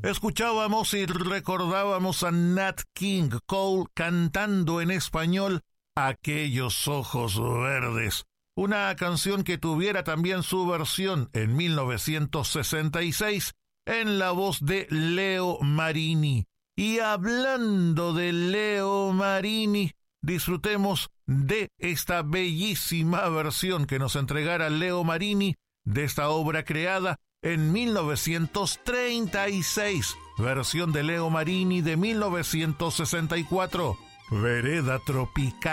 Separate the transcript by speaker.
Speaker 1: Escuchábamos y recordábamos a Nat King Cole cantando en español Aquellos ojos verdes, una canción que tuviera también su versión en 1966 en la voz de Leo Marini. Y hablando de Leo Marini, disfrutemos de esta bellísima versión que nos entregara Leo Marini de esta obra creada en 1936, versión de Leo Marini de 1964, Vereda Tropical.